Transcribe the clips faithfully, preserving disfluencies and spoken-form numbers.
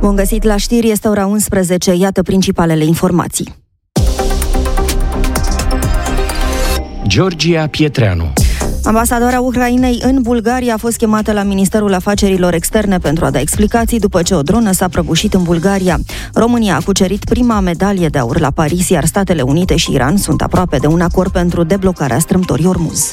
Bun găsit la știri, este ora unsprezece, iată principalele informații. Georgia Pietreanu. Ambasadoarea Ucrainei în Bulgaria a fost chemată la Ministerul Afacerilor Externe pentru a da explicații după ce o dronă s-a prăbușit în Bulgaria. România a cucerit prima medalie de aur la Paris, iar Statele Unite și Iran sunt aproape de un acord pentru deblocarea strâmtorii Ormuz.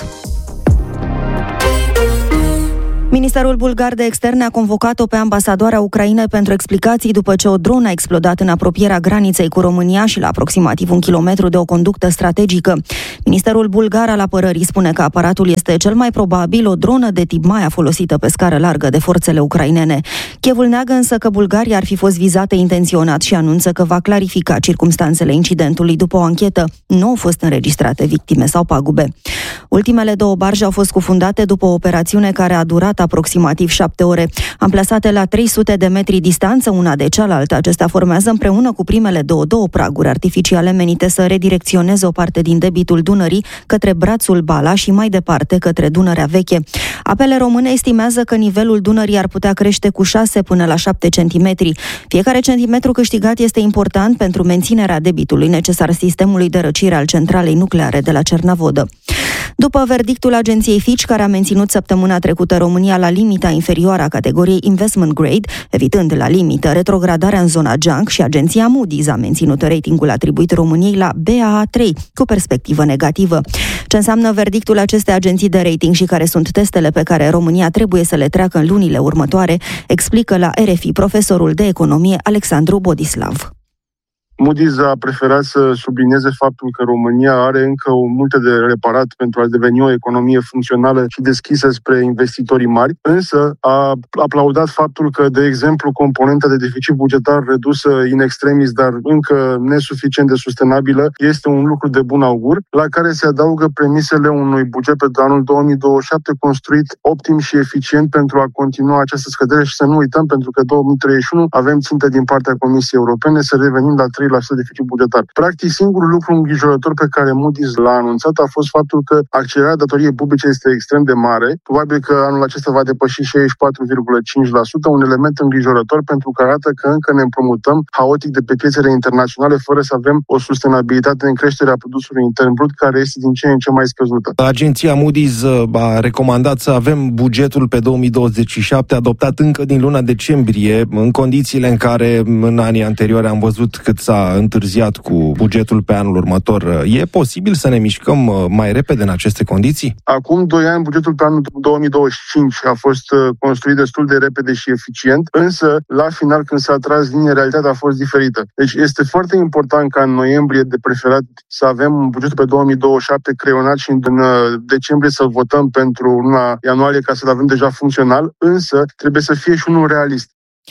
Ministerul bulgar de externe a convocat-o pe ambasadoarea Ucrainei pentru explicații după ce o dronă a explodat în apropierea graniței cu România și la aproximativ un kilometru de o conductă strategică. Ministerul bulgar al apărării spune că aparatul este cel mai probabil o dronă de tip Maia folosită pe scară largă de forțele ucrainene. Kievul neagă însă că Bulgaria ar fi fost vizată intenționat și anunță că va clarifica circumstanțele incidentului după o anchetă. Nu au fost înregistrate victime sau pagube. Ultimele două barje au fost scufundate după o operațiune care a durat aproximativ șapte ore. Amplasate la trei sute de metri distanță una de cealaltă, acestea formează împreună cu primele două două praguri artificiale menite să redirecționeze o parte din debitul Dunării către brațul Bala și mai departe către Dunărea Veche. Apele române estimează că nivelul Dunării ar putea crește cu șase până la șapte centimetri. Fiecare centimetru câștigat este important pentru menținerea debitului necesar sistemului de răcire al centralei nucleare de la Cernavodă. După verdictul agenției Fitch, care a menținut săptămâna trecută România la limita inferioară a categoriei Investment Grade, evitând la limită retrogradarea în zona junk, și agenția Moody's a menținut ratingul atribuit României la B A A trei, cu perspectivă negativă. Ce înseamnă verdictul acestei agenții de rating și care sunt testele pe care România trebuie să le treacă în lunile următoare, explică la R F I profesorul de economie Alexandru Bodislav. Moody's a preferat să sublinieze faptul că România are încă multe de reparat pentru a deveni o economie funcțională și deschisă spre investitorii mari, însă a aplaudat faptul că, de exemplu, componenta de deficit bugetar redusă in extremis, dar încă nesuficient de sustenabilă, este un lucru de bun augur, la care se adaugă premisele unui buget pe anul două mii douăzeci și șapte construit optim și eficient pentru a continua această scădere și să nu uităm, pentru că două mii treizeci și unu avem ținte din partea Comisiei Europene să revenim la trei la sută deficit bugetar. Practic, singurul lucru îngrijorător pe care Moody's l-a anunțat a fost faptul că accelerarea datoriei publice este extrem de mare. Probabil că anul acesta va depăși șaizeci și patru virgulă cinci la sută, un element îngrijorător pentru că arată că încă ne împrumutăm haotic de pe piețele internaționale fără să avem o sustenabilitate în creșterea produsului intern brut, care este din ce în ce mai scăzută. Agenția Moody's a recomandat să avem bugetul pe două mii douăzeci și șapte adoptat încă din luna decembrie, în condițiile în care în anii anteriori am văzut cât s-a întârziat cu bugetul pe anul următor. E posibil să ne mișcăm mai repede în aceste condiții? Acum doi ani, bugetul pe anul două mii douăzeci și cinci a fost construit destul de repede și eficient, însă la final, când s-a tras linie, realitatea a fost diferită. Deci este foarte important ca în noiembrie, de preferat, să avem bugetul pe două mii douăzeci și șapte creionat și în decembrie să-l votăm pentru luna ianuarie ca să-l avem deja funcțional, însă trebuie să fie și unul realist.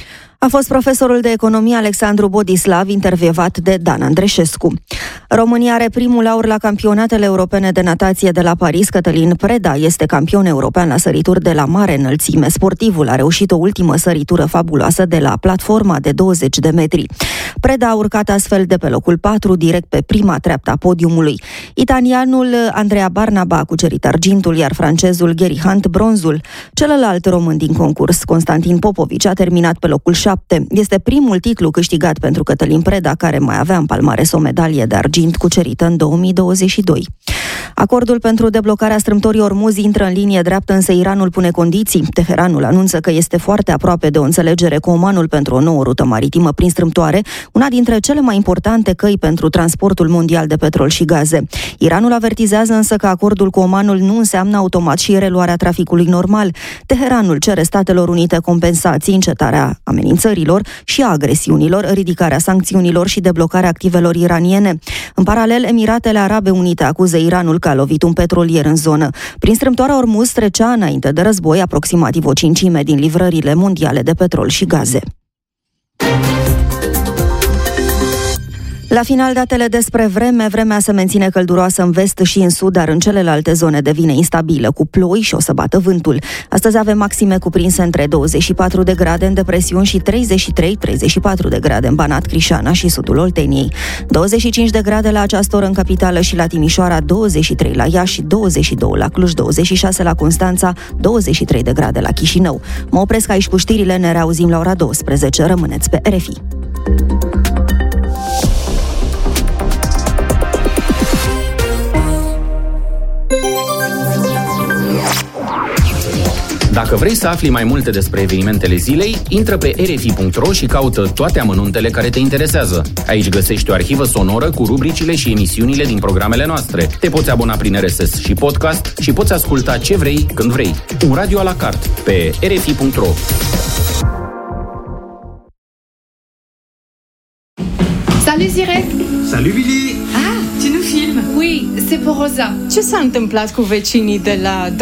A fost profesorul de economie Alexandru Bodislav, intervievat de Dan Andreșescu. România are primul aur la campionatele europene de natație de la Paris. Cătălin Preda este campion european la sărituri de la mare înălțime. Sportivul a reușit o ultimă săritură fabuloasă de la platforma de douăzeci de metri. Preda a urcat astfel de pe locul patru, direct pe prima treaptă a podiumului. Italianul Andrea Barnaba a cucerit argintul, iar francezul Gary Hunt bronzul. Celălalt român din concurs, Constantin Popovici, a terminat pe locul șapte. Este primul titlu câștigat pentru Cătălin Preda, care mai avea în palmares o medalie de argint cucerită în două mii douăzeci și doi. Acordul pentru deblocarea strâmtorii Ormuz intră în linie dreaptă, însă Iranul pune condiții. Teheranul anunță că este foarte aproape de o înțelegere cu Omanul pentru o nouă rută maritimă prin strâmtoare, una dintre cele mai importante căi pentru transportul mondial de petrol și gaze. Iranul avertizează însă că acordul cu Omanul nu înseamnă automat și reluarea traficului normal. Teheranul cere Statelor Unite compensații, încetarea amenințărilor și a agresiunilor, ridicarea sancțiunilor și deblocarea activelor iraniene. În paralel, Emiratele Arabe Unite acuză Iranul că a lovit un petrolier în zonă. Prin strâmtoarea Ormuz trecea înainte de război aproximativ o cincime din livrările mondiale de petrol și gaze. La final, datele despre vreme. Vremea se menține călduroasă în vest și în sud, dar în celelalte zone devine instabilă, cu ploi și o să bată vântul. Astăzi avem maxime cuprinse între douăzeci și patru de grade în depresiuni și treizeci și trei treizeci și patru de grade în Banat, Crișana și sudul Olteniei. douăzeci și cinci de grade la această oră în capitală și la Timișoara, douăzeci și trei la Iași, douăzeci și doi la Cluj, douăzeci și șase la Constanța, douăzeci și trei de grade la Chișinău. Mă opresc aici cu știrile, ne reauzim la ora douăsprezece. Rămâneți pe R F I. Dacă vrei să afli mai multe despre evenimentele zilei, intră pe r f i punct r o și caută toate amănuntele care te interesează. Aici găsești o arhivă sonoră cu rubricile și emisiunile din programele noastre. Te poți abona prin R S S și podcast și poți asculta ce vrei, când vrei. Un radio à la carte pe r f i punct r o. Salut Zirek! Salut Billy! Ah, tu nous filmes? Oui, c'est pour Rosa. Ce s-a întâmplat cu vecinii de la